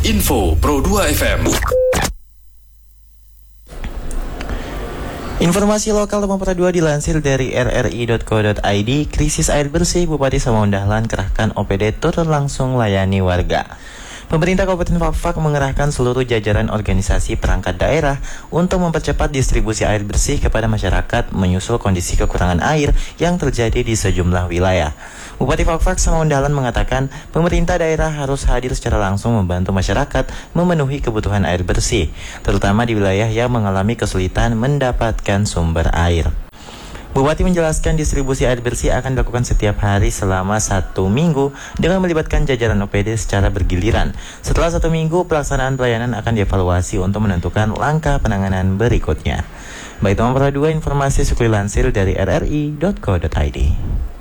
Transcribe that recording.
Info Pro 2 FM. Informasi lokal Pro 2 dilansir dari rri.co.id. Krisis air bersih, Bupati Samangun Dahlan kerahkan OPD turun langsung layani warga. Pemerintah Kabupaten Fakfak mengerahkan seluruh jajaran organisasi perangkat daerah untuk mempercepat distribusi air bersih kepada masyarakat menyusul kondisi kekurangan air yang terjadi di sejumlah wilayah. Bupati Fakfak Samangun Dahlan mengatakan pemerintah daerah harus hadir secara langsung membantu masyarakat memenuhi kebutuhan air bersih, terutama di wilayah yang mengalami kesulitan mendapatkan sumber air. Bupati menjelaskan distribusi air bersih akan dilakukan setiap hari selama 1 minggu dengan melibatkan jajaran OPD secara bergiliran. Setelah 1 minggu, pelaksanaan pelayanan akan dievaluasi untuk menentukan langkah penanganan berikutnya. Baik teman-teman, informasi suku lansir dari rri.co.id.